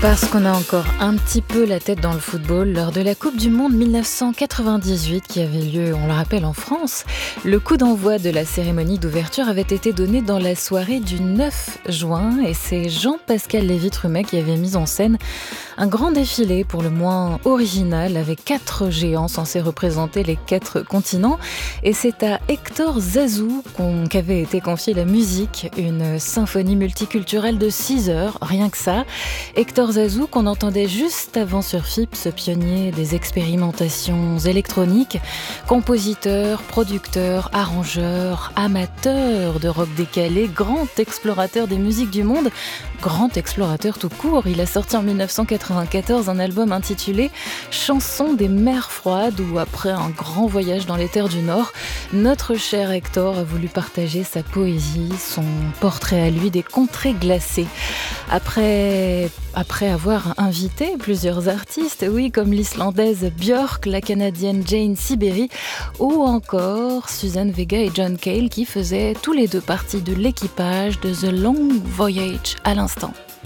Parce qu'on a encore un petit peu la tête dans le football, lors de la Coupe du Monde 1998 qui avait lieu, on le rappelle, en France, le coup d'envoi de la cérémonie d'ouverture avait été donné dans la soirée du 9 juin et c'est Jean-Pascal Lévy-Trumet qui avait mis en scène un grand défilé pour le moins original avec 4 géants censés représenter les 4 continents. Et c'est à Hector Zazou qu'avait été confiée la musique, une symphonie multiculturelle de 6 heures, rien que ça. Hector Zazou qu'on entendait juste avant sur FIP, pionnier des expérimentations électroniques, compositeur, producteur, arrangeur, amateur de rock décalé, grand explorateur des musiques du monde, grand explorateur tout court. Il a sorti en 1994 un album intitulé Chansons des mers froides où, après un grand voyage dans les terres du Nord, notre cher Hector a voulu partager sa poésie, son portrait à lui des contrées glacées. Après avoir invité plusieurs artistes, oui, comme l'Islandaise Björk, la Canadienne Jane Siberry ou encore Suzanne Vega et John Cale qui faisaient tous les deux partie de l'équipage de The Long Voyage à l'instant.